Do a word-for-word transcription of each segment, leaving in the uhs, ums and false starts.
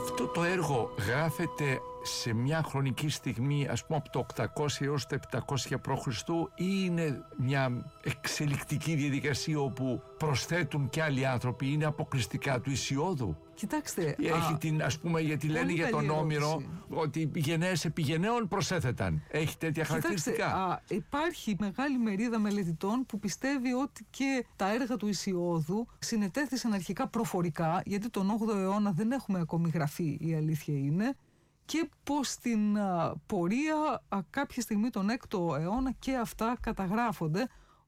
Αυτό το έργο γράφεται σε μια χρονική στιγμή, ας πούμε από το οκτακόσια έως το επτακόσια π.Χ. ή είναι μια εξελικτική διαδικασία όπου προσθέτουν και άλλοι άνθρωποι, είναι αποκλειστικά του Ησιώδου? Κοιτάξτε, Έχει α, την, ας πούμε, γιατί λένε για τον Όμηρο ότι γενναίες επί γενναίων προσέθεταν. Έχει τέτοια χαρακτηριστικά? Κοιτάξτε, α, υπάρχει μεγάλη μερίδα μελετητών που πιστεύει ότι και τα έργα του Ησιώδου συνετέθησαν αρχικά προφορικά, γιατί τον όγδοο αιώνα δεν έχουμε ακόμη γραφεί, η αλήθεια είναι, και πως στην α, πορεία α, κάποια στιγμή τον έκτο αιώνα και αυτά καταγράφονται.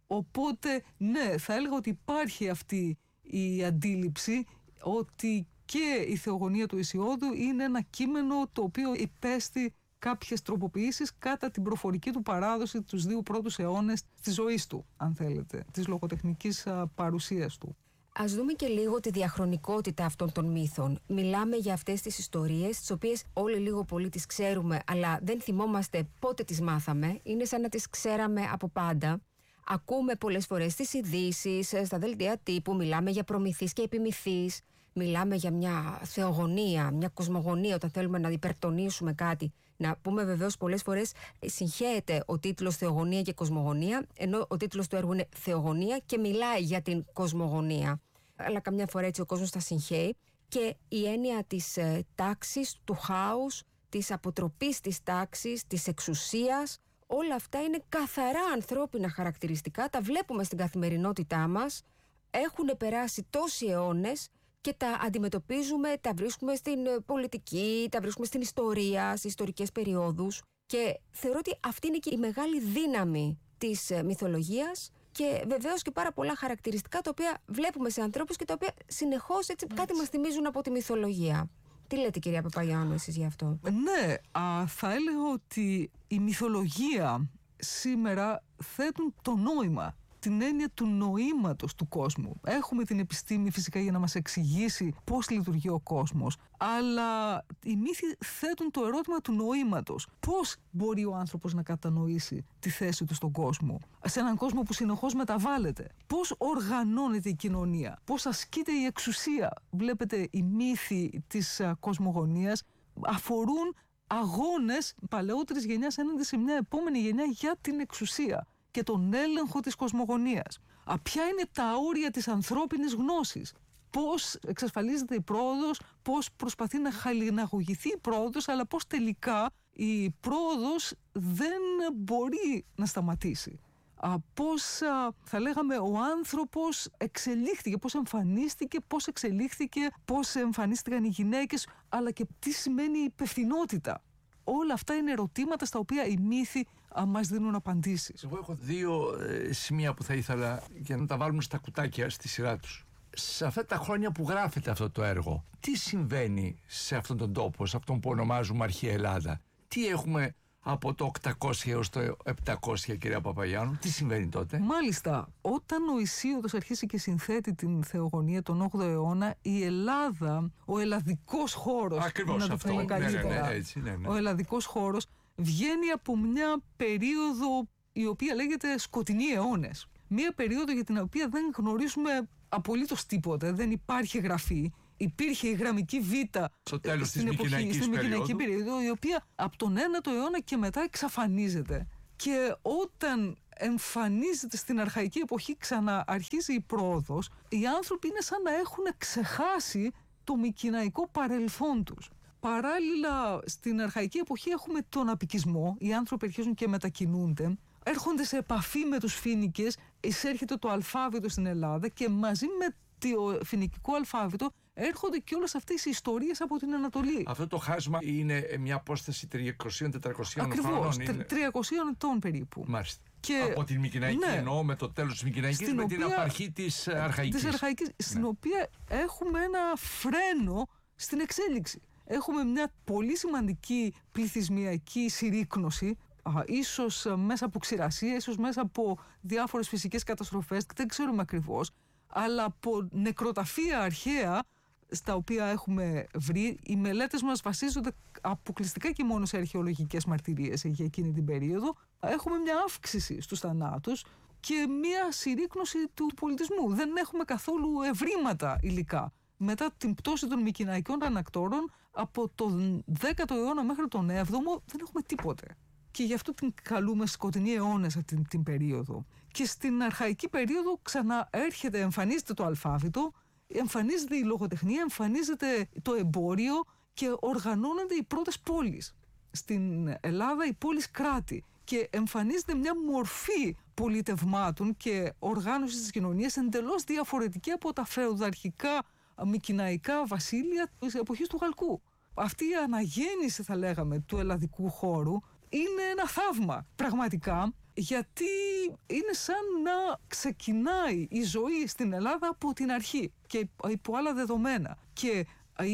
Οπότε ναι, θα έλεγα ότι υπάρχει αυτή η αντίληψη ότι και η Θεογονία του Ησιώδου είναι ένα κείμενο το οποίο υπέστη κάποιες τροποποιήσεις κατά την προφορική του παράδοση τους δύο πρώτους αιώνες της ζωής του, αν θέλετε, της λογοτεχνικής α, παρουσίας του. Ας δούμε και λίγο τη διαχρονικότητα αυτών των μύθων. Μιλάμε για αυτές τις ιστορίες, τις οποίες όλοι λίγο πολύ τις ξέρουμε, αλλά δεν θυμόμαστε πότε τις μάθαμε. Είναι σαν να τις ξέραμε από πάντα. Ακούμε πολλές φορές στις ειδήσεις, στα δελτία τύπου, μιλάμε για προμηθείς και επιμηθείς. Μιλάμε για μια θεογονία, μια κοσμογονία, όταν θέλουμε να υπερτονίσουμε κάτι. Να πούμε βεβαίως πολλές φορές συγχέεται ο τίτλος Θεογονία και Κοσμογονία, ενώ ο τίτλος του έργου είναι Θεογονία και μιλάει για την κοσμογονία. Αλλά καμιά φορά έτσι ο κόσμος τα συγχέει. Και η έννοια της ε, τάξης, του χάους, της αποτροπής της τάξης, της εξουσίας, όλα αυτά είναι καθαρά ανθρώπινα χαρακτηριστικά, τα βλέπουμε στην καθημερινότητά μας, έχουν περάσει τόσοι αιώνες και τα αντιμετωπίζουμε, τα βρίσκουμε στην πολιτική, τα βρίσκουμε στην ιστορία, στις ιστορικές περιόδους, και θεωρώ ότι αυτή είναι και η μεγάλη δύναμη της μυθολογίας και βεβαίως και πάρα πολλά χαρακτηριστικά τα οποία βλέπουμε σε ανθρώπους και τα οποία συνεχώς έτσι, κάτι μας θυμίζουν από τη μυθολογία. Τι λέτε, κυρία Παπαγιάννου, εσείς γι' αυτό? Ναι, α, θα έλεγα ότι η μυθολογία σήμερα θέτουν το νόημα, την έννοια του νοήματος του κόσμου. Έχουμε την επιστήμη φυσικά για να μας εξηγήσει πώς λειτουργεί ο κόσμος, αλλά οι μύθοι θέτουν το ερώτημα του νοήματος. Πώς μπορεί ο άνθρωπος να κατανοήσει τη θέση του στον κόσμο, σε έναν κόσμο που συνεχώς μεταβάλλεται? Πώς οργανώνεται η κοινωνία, πώς ασκείται η εξουσία? Βλέπετε, οι μύθοι της α, κοσμογονίας αφορούν αγώνες παλαιότερης γενιάς έναντι σε μια επόμενη γενιά για την εξουσία και τον έλεγχο της κοσμογονίας. Α, ποια είναι τα όρια της ανθρώπινης γνώσης? Πώς εξασφαλίζεται η πρόοδος, πώς προσπαθεί να χαλιναγωγηθεί η πρόοδος, αλλά πώς τελικά η πρόοδος δεν μπορεί να σταματήσει. Α, πώς α, θα λέγαμε ο άνθρωπος εξελίχθηκε, πώς εμφανίστηκε, πώς εξελίχθηκε, πώς εμφανίστηκαν οι γυναίκες, αλλά και τι σημαίνει υπευθυνότητα. Όλα αυτά είναι ερωτήματα στα οποία οι μύθοι α, μας δίνουν απαντήσεις. Εγώ έχω δύο ε, σημεία που θα ήθελα για να τα βάλουμε στα κουτάκια στη σειρά τους. Σε αυτά τα χρόνια που γράφεται αυτό το έργο, τι συμβαίνει σε αυτόν τον τόπο, σε αυτόν που ονομάζουμε Αρχαία Ελλάδα? Τι έχουμε από το οκτακόσια έως το επτακόσια, κυρία Παπαγιάννου? Τι συμβαίνει τότε? Μάλιστα, όταν ο Ησίωδος αρχίσει και συνθέτει την Θεογονία τον όγδοο αιώνα, η Ελλάδα, ο ελλαδικός χώρος, ακριβώς να αυτό, το πω ναι, ναι, καλύτερα, ναι, έτσι, ναι, ναι. ο ελλαδικός χώρος βγαίνει από μια περίοδο η οποία λέγεται σκοτεινοί αιώνες. Μια περίοδο για την οποία δεν γνωρίζουμε απολύτως τίποτα, δεν υπάρχει γραφή. Υπήρχε η γραμμική Β στο τέλος στην της εποχή, Μικηναϊκής στην Μικηναϊκή περίοδου, περίοδο, η οποία από τον ένατο αιώνα και μετά εξαφανίζεται. Και όταν εμφανίζεται στην αρχαϊκή εποχή, ξανααρχίζει η πρόοδος, οι άνθρωποι είναι σαν να έχουν ξεχάσει το μικηναϊκό παρελθόν τους. Παράλληλα, στην αρχαϊκή εποχή έχουμε τον απικισμό, οι άνθρωποι αρχίζουν και μετακινούνται, έρχονται σε επαφή με τους Φοίνικες, εισέρχεται το αλφάβητο στην Ελλάδα και μαζί με το φοινικικό αλφάβητο έρχονται και όλες αυτές οι ιστορίες από την Ανατολή. Αυτό το χάσμα είναι μια απόσταση τριακόσια με τετρακόσια χρόνων. Ακριβώς, τριακοσίων ετών περίπου. Μάλιστα. Και, από την Μικηναϊκή, ναι, εννοώ με το τέλος της Μικηναϊκής, με οποία, την απαρχή της Αρχαϊκής. Της Αρχαϊκής, ναι, στην οποία έχουμε ένα φρένο στην εξέλιξη. Έχουμε μια πολύ σημαντική πληθυσμιακή συρρίκνωση, α, ίσως μέσα από ξηρασία, ίσως μέσα από διάφορες φυσικές καταστροφές, δεν ξέρουμε ακριβώς, αλλά από νεκροταφεία αρχαία στα οποία έχουμε βρει. Οι μελέτες μας βασίζονται αποκλειστικά και μόνο σε αρχαιολογικές μαρτυρίες για εκείνη την περίοδο. Έχουμε μια αύξηση στους θανάτους και μια συρρίκνωση του πολιτισμού. Δεν έχουμε καθόλου ευρήματα υλικά. μετά την πτώση των μικηναϊκών ανακτόρων, από τον δέκατο αιώνα μέχρι τον έβδομο δεν έχουμε τίποτε. Και γι' αυτό την καλούμε σκοτεινοί αιώνες αυτή την, την περίοδο. Και στην αρχαϊκή περίοδο ξαναέρχεται, εμφανίζεται το αλφάβητο, εμφανίζεται η λογοτεχνία, εμφανίζεται το εμπόριο και οργανώνονται οι πρώτες πόλεις. Στην Ελλάδα οι πόλεις κράτη. Και εμφανίζεται μια μορφή πολιτευμάτων και οργάνωσης της κοινωνίας εντελώς διαφορετική από τα φεουδαρχικά μικηναϊκά βασίλεια της εποχής του Χαλκού. Αυτή η αναγέννηση, θα λέγαμε, του ελλαδικού χώρου είναι ένα θαύμα πραγματικά, γιατί είναι σαν να ξεκινάει η ζωή στην Ελλάδα από την αρχή και υπό άλλα δεδομένα. Και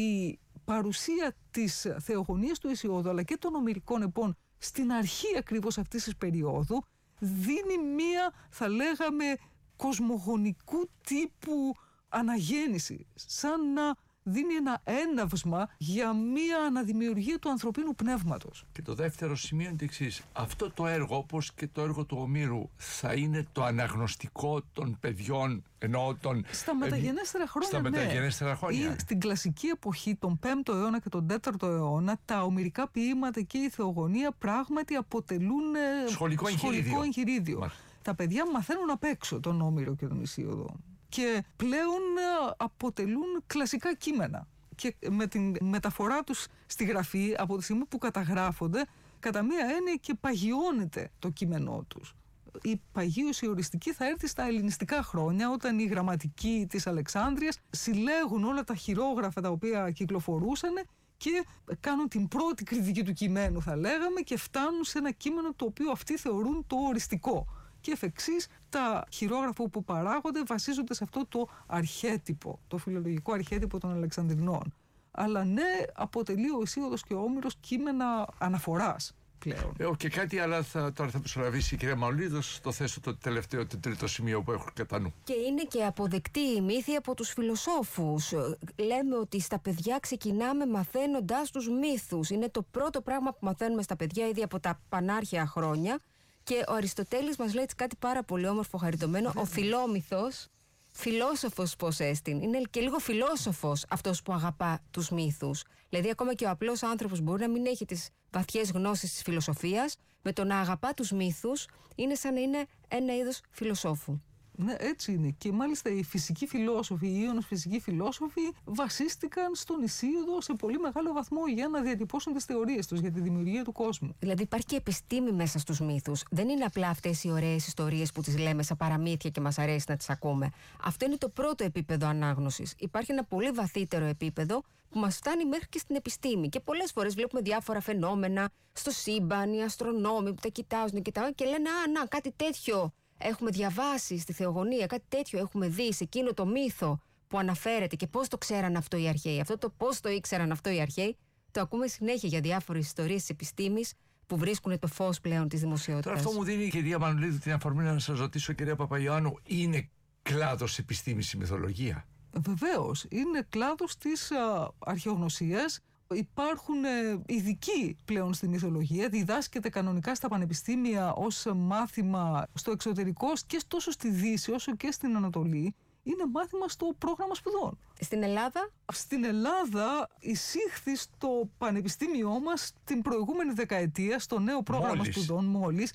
η παρουσία της θεογονίας του Ησιόδου αλλά και των ομηρικών επών στην αρχή ακριβώς αυτής της περίοδου δίνει μία, θα λέγαμε, κοσμογονικού τύπου αναγέννηση, σαν να δίνει ένα έναυσμα για μία αναδημιουργία του ανθρωπίνου πνεύματος. Και το δεύτερο σημείο είναι το εξής. Αυτό το έργο, όπως και το έργο του Ομήρου, θα είναι το αναγνωστικό των παιδιών, ενώ των... Στα μεταγενέστερα χρόνια, Στα ναι. μεταγενέστερα χρόνια. Ή στην κλασική εποχή, τον πέμπτο αιώνα και τον τέταρτο αιώνα, τα ομηρικά ποίηματα και η θεογονία πράγματι αποτελούν σχολικό εγχειρίδιο. Σχολικό εγχειρίδιο. Τα παιδιά μαθαίνουν απ' έξω τον Όμηρο και τον Ησίοδο. Και πλέον αποτελούν κλασικά κείμενα. Και με την μεταφορά τους στη γραφή, από τη στιγμή που καταγράφονται, κατά μία έννοια και παγιώνεται το κείμενό τους. Η παγίωση οριστική θα έρθει στα ελληνιστικά χρόνια, όταν οι γραμματικοί της Αλεξάνδρειας συλλέγουν όλα τα χειρόγραφα τα οποία κυκλοφορούσαν και κάνουν την πρώτη κριτική του κειμένου, θα λέγαμε, και φτάνουν σε ένα κείμενο το οποίο αυτοί θεωρούν το οριστικό. Και εφ' εξής, τα χειρόγραφα που παράγονται βασίζονται σε αυτό το αρχέτυπο, το φιλολογικό αρχέτυπο των Αλεξανδρινών. Αλλά ναι, αποτελεί ο Ησίοδος και ο Όμηρος κείμενα αναφοράς πλέον. Ε, και κάτι άλλο θα, τώρα θα προσωραβήσει η κυρία Μανολίδου, στο θέσω το τελευταίο, το τρίτο σημείο που έχω κατά νου. Και είναι και αποδεκτή η μύθη από τους φιλοσόφους. Λέμε ότι στα παιδιά ξεκινάμε μαθαίνοντας τους μύθους. Είναι το πρώτο πράγμα που μαθαίνουμε στα παιδιά ήδη από τα πανάρχαια χρόνια. Και ο Αριστοτέλης μας λέει κάτι πάρα πολύ όμορφο, χαριτωμένο. Ο Φιλόμυθος, φιλόσοφος πως έστιν. Είναι και λίγο φιλόσοφος αυτός που αγαπά τους μύθους. Δηλαδή, ακόμα και ο απλός άνθρωπος μπορεί να μην έχει τις βαθιές γνώσεις της φιλοσοφίας. Με το να αγαπά τους μύθους, είναι σαν να είναι ένα είδος φιλοσόφου. Ναι, έτσι είναι. Και μάλιστα οι φυσικοί φιλόσοφοι, οι Ίωνος φυσικοί φιλόσοφοι, βασίστηκαν στον Ησίοδο σε πολύ μεγάλο βαθμό για να διατυπώσουν τις θεωρίες τους για τη δημιουργία του κόσμου. Δηλαδή, υπάρχει και επιστήμη μέσα στους μύθους. Δεν είναι απλά αυτές οι ωραίες ιστορίες που τις λέμε σαν παραμύθια και μας αρέσει να τις ακούμε. Αυτό είναι το πρώτο επίπεδο ανάγνωσης. Υπάρχει ένα πολύ βαθύτερο επίπεδο που μας φτάνει μέχρι και στην επιστήμη. Και πολλές φορές βλέπουμε διάφορα φαινόμενα στο σύμπαν, οι αστρονόμοι που τα κοιτάζουν και, και λένε «Α, να, κάτι τέτοιο έχουμε διαβάσει στη θεογονία, κάτι τέτοιο έχουμε δει σε εκείνο το μύθο που αναφέρεται». Και πώς το ξέραν αυτό οι αρχαίοι. Αυτό το πώς το ήξεραν αυτό οι αρχαίοι, το ακούμε συνέχεια για διάφορες ιστορίες της επιστήμης που βρίσκουν το φως πλέον της δημοσιότητας. Τώρα, αυτό μου δίνει η κυρία Μανολίδου την αφορμή να σας ρωτήσω, κυρία Παπαϊωάννου, είναι κλάδος επιστήμης η μυθολογία? Βεβαίως, είναι κλάδος της α, αρχαιογνωσίας. Υπάρχουν ε, ειδικοί πλέον στη μυθολογία, διδάσκεται κανονικά στα πανεπιστήμια ως μάθημα στο εξωτερικό και τόσο στη Δύση όσο και στην Ανατολή. Είναι μάθημα στο πρόγραμμα σπουδών. Στην Ελλάδα? Στην Ελλάδα εισήχθη στο πανεπιστήμιό μας την προηγούμενη δεκαετία στο νέο πρόγραμμα μόλις. σπουδών μόλις,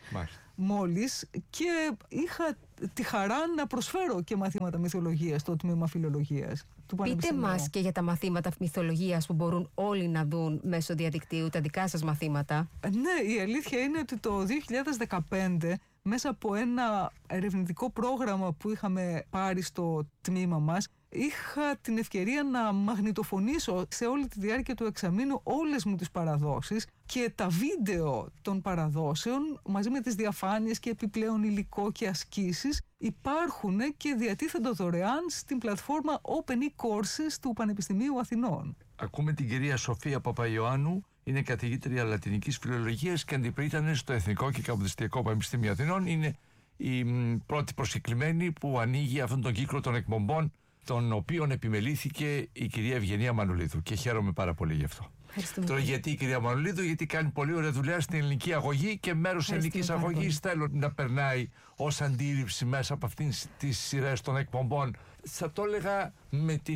μόλις και είχα τη χαρά να προσφέρω και μαθήματα μυθολογίας στο τμήμα φιλολογίας του Πείτε μας και για τα μαθήματα μυθολογίας που μπορούν όλοι να δουν μέσω διαδικτύου, τα δικά σας μαθήματα. Ναι, η αλήθεια είναι ότι το δύο χιλιάδες δεκαπέντε, μέσα από ένα ερευνητικό πρόγραμμα που είχαμε πάρει στο τμήμα μας, είχα την ευκαιρία να μαγνητοφωνήσω σε όλη τη διάρκεια του εξαμήνου όλες μου τις παραδόσεις και τα βίντεο των παραδόσεων μαζί με τις διαφάνειες και επιπλέον υλικό και ασκήσεις υπάρχουν και διατίθενται δωρεάν στην πλατφόρμα Open e-Courses του Πανεπιστημίου Αθηνών. Ακούμε την κυρία Σοφία Παπαϊωάννου, είναι καθηγήτρια λατινικής φιλολογίας και αντιπρίτανε στο Εθνικό και Καποδιστριακό Πανεπιστήμιο Αθηνών. Είναι η μ, πρώτη προσκεκλημένη που ανοίγει αυτόν τον κύκλο των εκπομπών, τον οποίον επιμελήθηκε η κυρία Ευγενία Μανολίδου, και χαίρομαι πάρα πολύ γι' αυτό. Τώρα, γιατί η κυρία Μανολίδου? Γιατί κάνει πολύ ωραία δουλειά στην ελληνική αγωγή και μέρος της ελληνικής αγωγής θέλω να περνάει ως αντίληψη μέσα από αυτήν τις σειρές των εκπομπών. Θα το έλεγα με την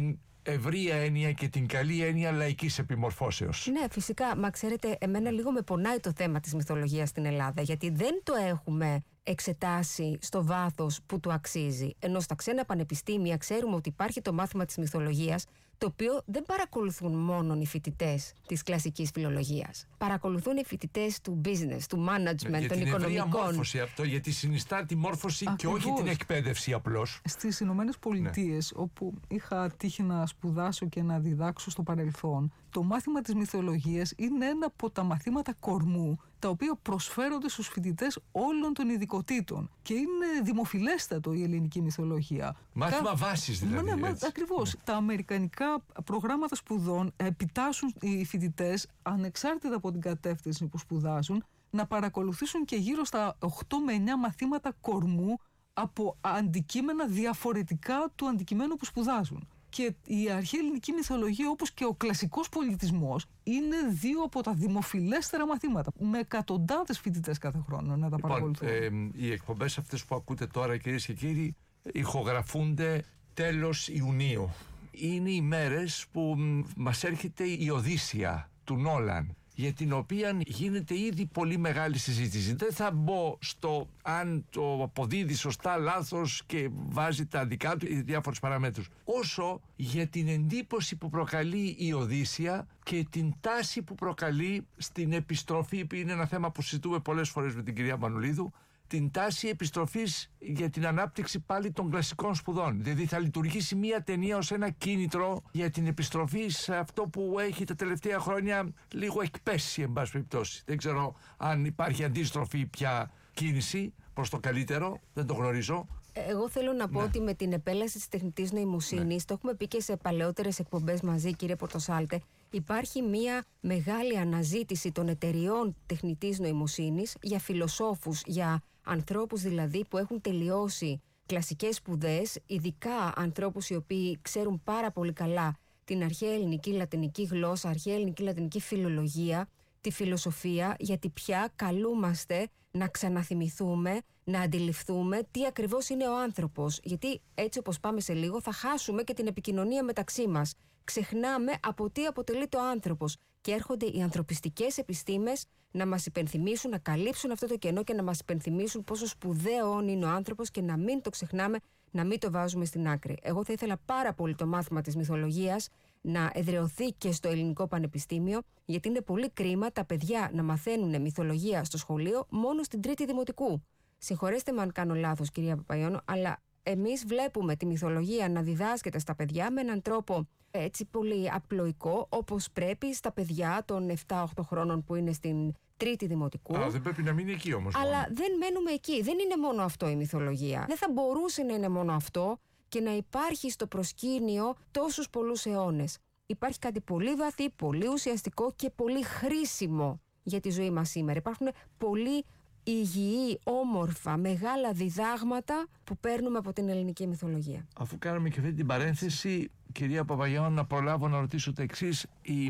ευρία έννοια και την καλή έννοια λαϊκής επιμορφώσεως. Ναι, φυσικά. Μα ξέρετε, εμένα λίγο με πονάει το θέμα της μυθολογίας στην Ελλάδα, γιατί δεν το έχουμε εξετάσει στο βάθος που του αξίζει. Ενώ στα ξένα πανεπιστήμια ξέρουμε ότι υπάρχει το μάθημα της μυθολογίας, το οποίο δεν παρακολουθούν μόνο οι φοιτητές της κλασικής φιλολογίας. Παρακολουθούν οι φοιτητές του business, του management, για των την οικονομικών. ευρεία μόρφωση αυτό, γιατί συνιστά τη μόρφωση. Ακριβώς. Και όχι την εκπαίδευση απλώς. Στις Ηνωμένες Πολιτείες, ναι. όπου είχα τύχει να σπουδάσω και να διδάξω στο παρελθόν, το μάθημα της μυθολογίας είναι ένα από τα μαθήματα κορμού, τα οποία προσφέρονται στους φοιτητές όλων των ειδικοτήτων. Και είναι δημοφιλέστατο η ελληνική μυθολογία. Μάθημα Κα... βάσης δηλαδή. Ναι, ακριβώς. Ναι. Τα αμερικανικά προγράμματα σπουδών επιτάσσουν οι φοιτητές, ανεξάρτητα από την κατεύθυνση που σπουδάζουν, να παρακολουθήσουν και γύρω στα οκτώ με εννιά μαθήματα κορμού από αντικείμενα διαφορετικά του αντικειμένου που σπουδάζουν. Και η αρχαία ελληνική μυθολογία, όπως και ο κλασικός πολιτισμός, είναι δύο από τα δημοφιλέστερα μαθήματα, με εκατοντάδες φοιτητές κάθε χρόνο να τα λοιπόν, παρακολουθούν. Ε, οι εκπομπές αυτές που ακούτε τώρα, κυρίες και κύριοι, ηχογραφούνται τέλος Ιουνίου. Είναι οι μέρες που μας έρχεται η Οδύσσεια του Νόλαν, για την οποία γίνεται ήδη πολύ μεγάλη συζήτηση. Δεν θα μπω στο αν το αποδίδει σωστά, λάθος και βάζει τα δικά του διάφορες παραμέτρους, όσο για την εντύπωση που προκαλεί η Οδύσσεια και την τάση που προκαλεί στην επιστροφή, που είναι ένα θέμα που συζητούμε πολλές φορές με την κυρία Μανουλίδου, την τάση επιστροφής για την ανάπτυξη πάλι των κλασικών σπουδών. Δηλαδή θα λειτουργήσει μια ταινία ως ένα κίνητρο για την επιστροφή σε αυτό που έχει τα τελευταία χρόνια λίγο εκπέσει, εν πάση περιπτώσει. Δεν ξέρω αν υπάρχει αντίστροφη πια κίνηση προς το καλύτερο, δεν το γνωρίζω. Εγώ θέλω να πω ναι. ότι με την επέλαση της τεχνητής νοημοσύνης, ναι. το έχουμε πει και σε παλαιότερες εκπομπές μαζί, κύριε Πορτοσάλτε, υπάρχει μια μεγάλη αναζήτηση των εταιριών τεχνητής νοημοσύνης για φιλοσόφους, για ανθρώπους δηλαδή που έχουν τελειώσει κλασικές σπουδές, ειδικά ανθρώπους οι οποίοι ξέρουν πάρα πολύ καλά την αρχαία ελληνική λατινική γλώσσα, αρχαία ελληνική λατινική φιλολογία, τη φιλοσοφία, γιατί πια καλούμαστε να ξαναθυμηθούμε, να αντιληφθούμε τι ακριβώς είναι ο άνθρωπος. Γιατί έτσι όπως πάμε σε λίγο θα χάσουμε και την επικοινωνία μεταξύ μας. Ξεχνάμε από τι αποτελείται ο άνθρωπος και έρχονται οι ανθρωπιστικές επιστήμες να μας υπενθυμίσουν, να καλύψουν αυτό το κενό και να μας υπενθυμίσουν πόσο σπουδαίο είναι ο άνθρωπος και να μην το ξεχνάμε, να μην το βάζουμε στην άκρη. Εγώ θα ήθελα πάρα πολύ το μάθημα της μυθολογίας να εδραιωθεί και στο Ελληνικό Πανεπιστήμιο, γιατί είναι πολύ κρίμα τα παιδιά να μαθαίνουν μυθολογία στο σχολείο μόνο στην τρίτη δημοτικού. Συγχωρέστε με αν κάνω λάθος, κυρία Παπαϊώνου, αλλά εμείς βλέπουμε τη μυθολογία να διδάσκεται στα παιδιά με έναν τρόπο έτσι πολύ απλοϊκό, όπως πρέπει στα παιδιά των επτά οκτώ χρόνων που είναι στην τρίτη δημοτικού. Α, δεν πρέπει να μείνει εκεί όμως. Αλλά μόνο. δεν μένουμε εκεί. Δεν είναι μόνο αυτό η μυθολογία. Δεν θα μπορούσε να είναι μόνο αυτό και να υπάρχει στο προσκήνιο τόσους πολλούς αιώνες. Υπάρχει κάτι πολύ βαθύ, πολύ ουσιαστικό και πολύ χρήσιμο για τη ζωή μας σήμερα. Υπάρχουν πολύ υγιή, όμορφα, μεγάλα διδάγματα που παίρνουμε από την ελληνική μυθολογία. Αφού κάναμε και αυτή την παρένθεση, κυρία Παπαγιάννου, να προλάβω να ρωτήσω το εξής. Η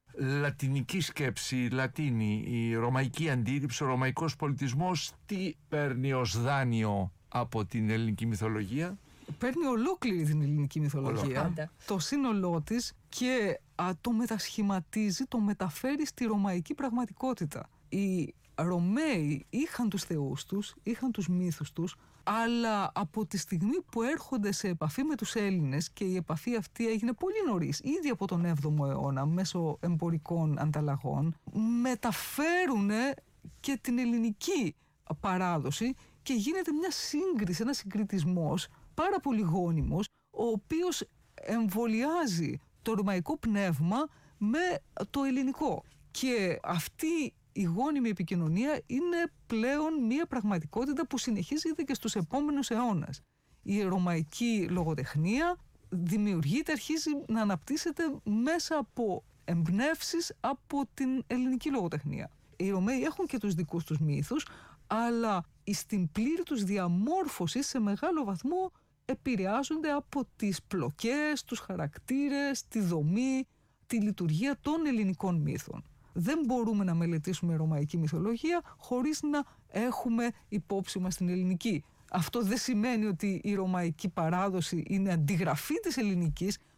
λατινική σκέψη, η Λατίνη, η ρωμαϊκή αντίληψη, ο ρωμαϊκός πολιτισμός, τι παίρνει ως δάνειο από την ελληνική μυθολογία? Παίρνει ολόκληρη την ελληνική μυθολογία, Πάντα. το σύνολό της, και α, το μετασχηματίζει, το μεταφέρει στη ρωμαϊκή πραγματικότητα. Οι Ρωμαίοι είχαν τους θεούς τους, είχαν τους μύθους τους, αλλά από τη στιγμή που έρχονται σε επαφή με τους Έλληνες, και η επαφή αυτή έγινε πολύ νωρίς, ήδη από τον έβδομο αιώνα, μέσω εμπορικών ανταλλαγών, μεταφέρουν και την ελληνική παράδοση και γίνεται μια σύγκριση, ένας συγκριτισμός πάρα πολύ γόνιμος, ο οποίος εμβολιάζει το ρωμαϊκό πνεύμα με το ελληνικό. Και αυτή η γόνιμη επικοινωνία είναι πλέον μια πραγματικότητα που συνεχίζεται και στους επόμενους αιώνες. Η ρωμαϊκή λογοτεχνία δημιουργείται, αρχίζει να αναπτύσσεται μέσα από εμπνεύσεις από την ελληνική λογοτεχνία. Οι Ρωμαίοι έχουν και τους δικούς τους μύθους, αλλά στην πλήρη τους διαμόρφωση σε μεγάλο βαθμό επηρεάζονται από τις πλοκές, τους χαρακτήρες, τη δομή, τη λειτουργία των ελληνικών μύθων. Δεν μπορούμε να μελετήσουμε ρωμαϊκή μυθολογία χωρίς να έχουμε υπόψη μας την ελληνική. Αυτό δεν σημαίνει ότι η ρωμαϊκή παράδοση είναι αντιγραφή της ελληνικής,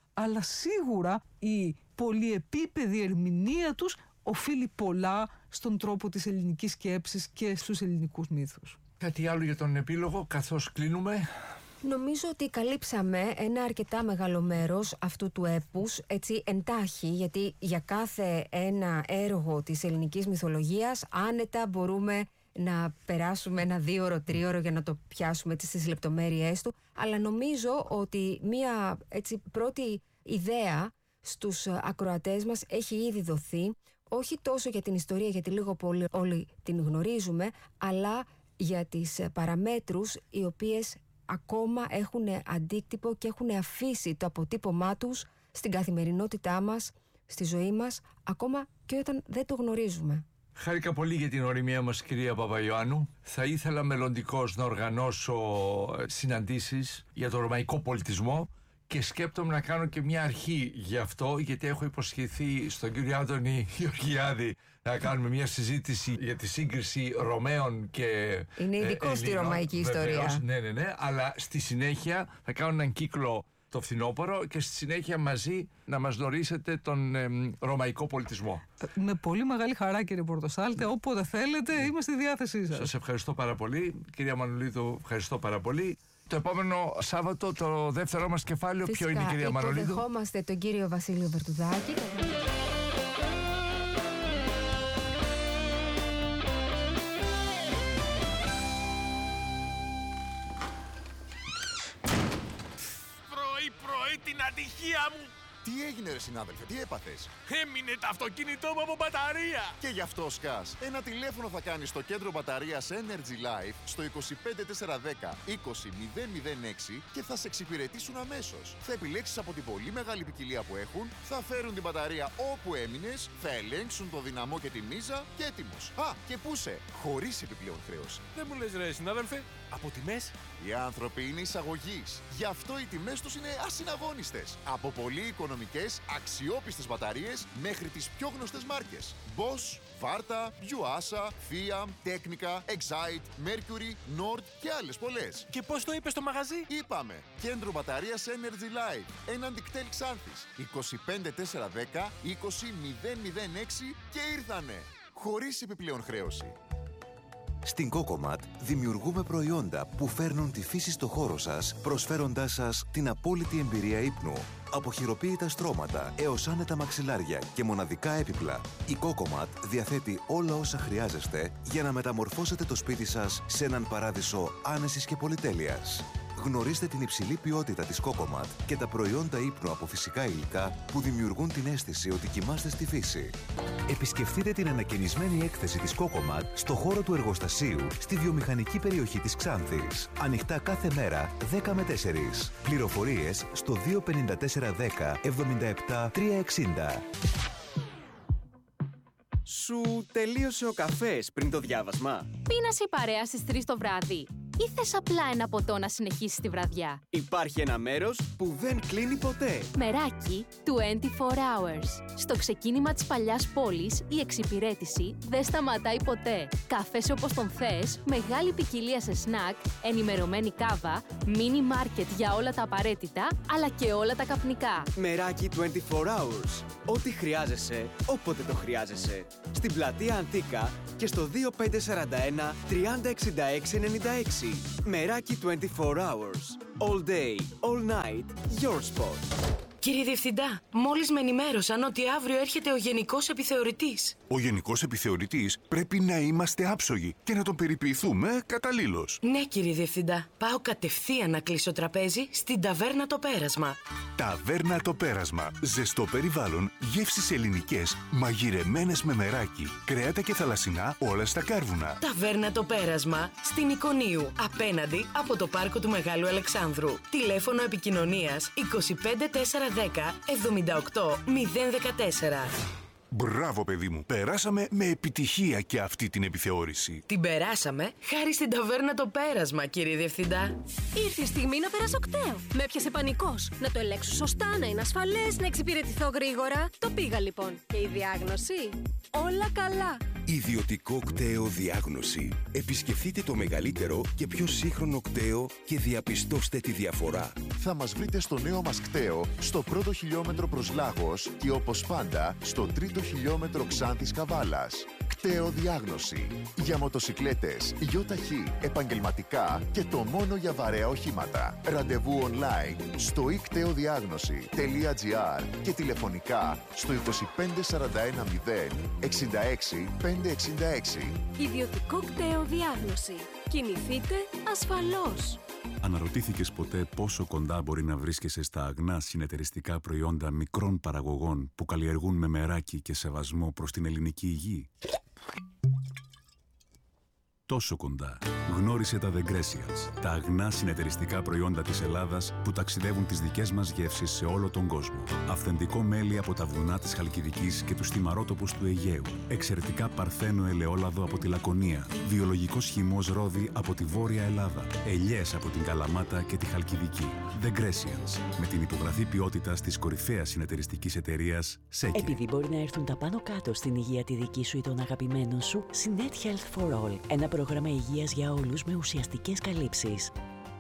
αλλά σίγουρα η πολυεπίπεδη ερμηνεία τους οφείλει πολλά στον τρόπο της ελληνικής σκέψης και στους ελληνικούς μύθους. Κάτι άλλο για τον επίλογο, καθώς κλείνουμε? Νομίζω ότι καλύψαμε ένα αρκετά μεγάλο μέρος αυτού του έπους, έτσι εντάχει, γιατί για κάθε ένα έργο της ελληνικής μυθολογίας άνετα μπορούμε να περάσουμε ένα δίωρο, τρίωρο για να το πιάσουμε έτσι στις λεπτομέρειές του, αλλά νομίζω ότι μία έτσι πρώτη ιδέα στους ακροατές μας έχει ήδη δοθεί, όχι τόσο για την ιστορία, γιατί λίγο πολύ όλοι την γνωρίζουμε, αλλά για τις παραμέτρους οι οποίες ακόμα έχουν αντίκτυπο και έχουν αφήσει το αποτύπωμά τους στην καθημερινότητά μας, στη ζωή μας, ακόμα και όταν δεν το γνωρίζουμε. Χάρηκα πολύ για την οριμία μας, κυρία Παπαϊωάννου. Θα ήθελα μελλοντικώς να οργανώσω συναντήσεις για τον ρωμαϊκό πολιτισμό και σκέπτομαι να κάνω και μια αρχή γι' αυτό, γιατί έχω υποσχεθεί στον κύριο Άδωνη Γεωργιάδη να κάνουμε μια συζήτηση για τη σύγκριση Ρωμαίων και είναι ειδικό ε, στη ρωμαϊκή ιστορία. Ναι, ναι, ναι, αλλά στη συνέχεια θα κάνω έναν κύκλο το φθινόπωρο και στη συνέχεια μαζί να μας γνωρίσετε τον ε, ρωμαϊκό πολιτισμό. Με πολύ μεγάλη χαρά, κύριε Πορτοσάλτε, όποτε θέλετε είμαι στη διάθεσή σας. Σας ευχαριστώ πάρα πολύ. Κυρία Μανολίδου, ευχαριστώ πάρα πολύ. Το επόμενο Σάββατο, το δεύτερό μας κεφάλαιο, φυσικά, ποιο είναι, κυρία Μανολίδου? Υποδεχόμαστε τον κύριο Βασίλειο Βερτουδάκη. Πρωί-πρωί την ατυχία μου! Τι έγινε, ρε συνάδελφε, τι έπαθες? Έμεινε το αυτοκίνητό μου από μπαταρία! Και γι' αυτό σκάς. Ένα τηλέφωνο θα κάνεις στο κέντρο μπαταρίας Energy Life στο είκοσι πέντε τετρακόσια δέκα είκοσι μηδέν μηδέν έξι και θα σε εξυπηρετήσουν αμέσως. Θα επιλέξεις από την πολύ μεγάλη ποικιλία που έχουν, θα φέρουν την μπαταρία όπου έμεινες, θα ελέγξουν το δυναμό και τη μίζα και έτοιμος. Α, και πούσε, χωρίς επιπλέον χρέωση. Δεν μου λες, ρε συνάδελφε, από τιμές? Οι άνθρωποι είναι εισαγωγής. Γι' αυτό οι τιμές τους είναι ασυναγώνιστες. Από πολύ οικονομικές, αξιόπιστες μπαταρίες μέχρι τις πιο γνωστές μάρκες. Bosch, Varta, Yuasa, Fiat, Technica, Excite, Mercury, Nord και άλλες πολλές. Και πώς το είπες στο μαγαζί? Είπαμε, κέντρο μπαταρίας Energy Life, έναντι κτέλ Ξάνθης, είκοσι πέντε τετρακόσια δέκα είκοσι μηδέν μηδέν έξι και ήρθανε. Χωρίς επιπλέον χρέωση. Στην Cocomat δημιουργούμε προϊόντα που φέρνουν τη φύση στο χώρο σας, προσφέροντάς σας την απόλυτη εμπειρία ύπνου. Από χειροποίητα στρώματα έως άνετα μαξιλάρια και μοναδικά έπιπλα, η Cocomat διαθέτει όλα όσα χρειάζεστε για να μεταμορφώσετε το σπίτι σας σε έναν παράδεισο άνεσης και πολυτέλειας. Γνωρίστε την υψηλή ποιότητα της Cocomat και τα προϊόντα ύπνου από φυσικά υλικά που δημιουργούν την αίσθηση ότι κοιμάστε στη φύση. Επισκεφτείτε την ανακαινισμένη έκθεση της Cocomat στο χώρο του εργοστασίου στη βιομηχανική περιοχή της Ξάνθης. Ανοιχτά κάθε μέρα δέκα με τέσσερις. Πληροφορίες στο δύο πέντε τέσσερα δέκα εβδομήντα επτά τριακόσια εξήντα. Σου τελείωσε ο καφές πριν το διάβασμα? Πίνασε η παρέα στις τρεις το βράδυ ή θες απλά ένα ποτό να συνεχίσεις τη βραδιά? Υπάρχει ένα μέρος που δεν κλείνει ποτέ. Μεράκι είκοσι τέσσερις hours. Στο ξεκίνημα της παλιάς πόλης, η εξυπηρέτηση δεν σταματάει ποτέ. Καφές όπως τον θες, μεγάλη ποικιλία σε σνακ, ενημερωμένη κάβα, μίνι μάρκετ για όλα τα απαραίτητα, αλλά και όλα τα καπνικά. Μεράκι είκοσι τέσσερις hours. Ό,τι χρειάζεσαι, όποτε το χρειάζεσαι. Στην πλατεία Αντίκα και στο δύο πέντε τέσσερα ένα τριάντα εξήντα έξι ενενήντα έξι. Μεράκι είκοσι τέσσερις hours. All day, all night, your spot. Κύριε Διευθυντά, μόλις με ενημέρωσαν ότι αύριο έρχεται ο Γενικός Επιθεωρητής. Ο Γενικός Επιθεωρητής πρέπει να είμαστε άψογοι και να τον περιποιηθούμε καταλήλως. Ναι, κύριε Διευθυντά. Πάω κατευθείαν να κλείσω τραπέζι στην Ταβέρνα Το Πέρασμα. Ταβέρνα Το Πέρασμα. Ζεστό περιβάλλον, γεύσεις ελληνικές, μαγειρεμένες με μεράκι, κρέατα και θαλασσινά, όλα στα κάρβουνα. Ταβέρνα Το Πέρασμα, στην Εικονίου, απέναντι από το πάρκο του Μεγάλου Αλεξάνδρου. Τηλέφωνο επικοινωνίας είκοσι πέντε τέσσερα δέκα εβδομήντα οκτώ μηδέν δεκατέσσερα. Μπράβο, παιδί μου. Περάσαμε με επιτυχία και αυτή την επιθεώρηση. Την περάσαμε χάρη στην Ταβέρνα Το Πέρασμα, κύριε Διευθυντά. Ήρθε η στιγμή να περάσω κταίο. Με έπιασε πανικός. Να το ελέγξω σωστά, να είναι ασφαλές, να εξυπηρετηθώ γρήγορα. Το πήγα λοιπόν. Και η διάγνωση? Όλα καλά. Ιδιωτικό κταίο διάγνωση. Επισκεφτείτε το μεγαλύτερο και πιο σύγχρονο κταίο και διαπιστώστε τη διαφορά. Θα μας βρείτε στο νέο μας κταίο, στο πρώτο χιλιόμετρο προς Λάγος και όπως πάντα στο τρίτο χιλιόμετρο Ξάνθης Καβάλας. Κταίο διάγνωση. Για μοτοσικλέτες, γιοταχή, επαγγελματικά και το μόνο για βαρέα οχήματα. Ραντεβού online στο ι κταίο διάγνωση τελεία τζι άρ και τηλεφωνικά στο είκοσι πέντε σαράντα ένα μηδέν εξήντα έξι πεντακόσια εξήντα έξι. Ιδιωτικό κταίο διάγνωση. Κινηθείτε ασφαλώς. Αναρωτήθηκες ποτέ πόσο κοντά μπορεί να βρίσκεσαι στα αγνά συνεταιριστικά προϊόντα μικρών παραγωγών που καλλιεργούν με μεράκι και σεβασμό προς την ελληνική υγεία? Τόσο κοντά. Γνώρισε τα The Grecials, τα αγνά συνεταιριστικά προϊόντα της Ελλάδας που ταξιδεύουν τις δικές μας γεύσεις σε όλο τον κόσμο. Αυθεντικό μέλι από τα βουνά της Χαλκιδικής και τους θυμαρότοπους του Αιγαίου. Εξαιρετικά παρθένο ελαιόλαδο από τη Λακωνία. Βιολογικός χυμός ρόδι από τη Βόρεια Ελλάδα. Ελιές από την Καλαμάτα και τη Χαλκιδική. The Grecials, με την υπογραφή ποιότητας της κορυφαίας συνεταιριστικής εταιρείας Σέκε. Επειδή μπορεί να έρθουν τα πάνω κάτω στην υγεία τη δική σου ή των αγαπημένων σου, Sinet Health for All. Ένα πρόγραμμα υγείας για όλους με ουσιαστικές καλύψεις.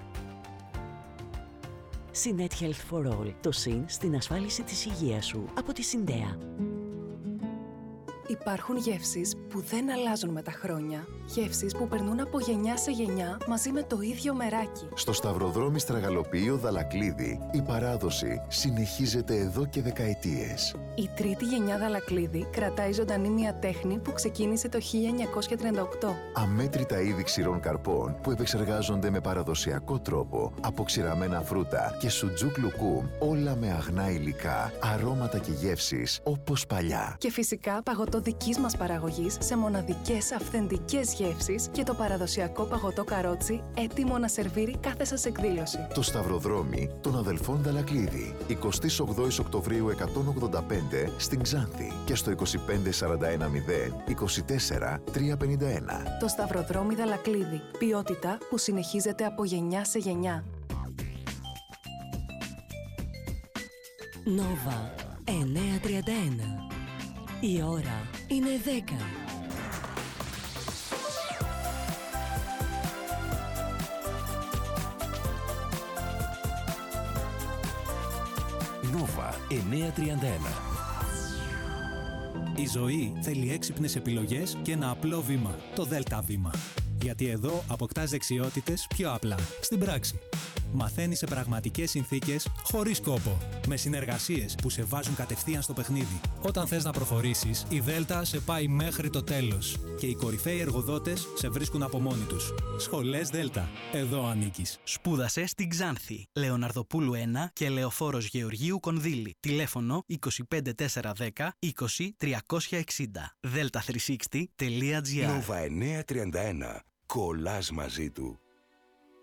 Sinet Health for All. Το συν στην ασφάλιση της υγείας σου. Από τη Συντέα. Υπάρχουν γεύσεις που δεν αλλάζουν με τα χρόνια. Γεύσεις που περνούν από γενιά σε γενιά μαζί με το ίδιο μεράκι. Στο Σταυροδρόμι Στραγαλοποιείο Δαλακλίδη, η παράδοση συνεχίζεται εδώ και δεκαετίες. Η τρίτη γενιά Δαλακλίδη κρατάει ζωντανή μια τέχνη που ξεκίνησε το χίλια εννιακόσια τριάντα οκτώ. Αμέτρητα είδη ξηρών καρπών που επεξεργάζονται με παραδοσιακό τρόπο από ξηραμένα φρούτα και σουτζούκ λουκούμ, όλα με αγνά υλικά, αρώματα και γεύσεις όπως παλιά. Και φυσικά παγωτό δικής μας παραγωγής σε μοναδικές αυθεντικές γεύσεις και το παραδοσιακό παγωτό καρότσι έτοιμο να σερβίρει κάθε σας εκδήλωση. Το Σταυροδρόμι των αδελφών Δαλακλίδη. εικοστή ογδόη Οκτωβρίου εκατόν ογδόντα πέντε στην Ξάνθη και στο είκοσι πέντε σαράντα ένα μηδέν είκοσι τέσσερα τριακόσια πενήντα ένα. Το Σταυροδρόμι Δαλακλίδη. Ποιότητα που συνεχίζεται από γενιά σε γενιά. Νόβα εννιακόσια τριάντα ένα. Η ώρα είναι δέκα. Νόβα εννιακόσια τριάντα ένα. Η ζωή θέλει έξυπνες επιλογές και ένα απλό βήμα, το Δέλτα βήμα. Γιατί εδώ αποκτάς δεξιότητες πιο απλά, στην πράξη. Μαθαίνεις σε πραγματικές συνθήκες, χωρίς κόπο. Με συνεργασίες που σε βάζουν κατευθείαν στο παιχνίδι. Όταν θες να προχωρήσεις, η Δέλτα σε πάει μέχρι το τέλος. Και οι κορυφαίοι εργοδότες σε βρίσκουν από μόνοι τους. Σχολές Δέλτα. Εδώ ανήκεις. Σπούδασε στην Ξάνθη. Λεωναρδοπούλου ένα και Λεωφόρος Γεωργίου Κονδύλη. Τηλέφωνο είκοσι πέντε τετρακόσια δέκα είκοσι τριακόσια εξήντα. δέλτα τριακόσια εξήντα τελεία τζι άρ. Νόβα εννιακόσια τριάντα ένα. Κολλάς μαζί του.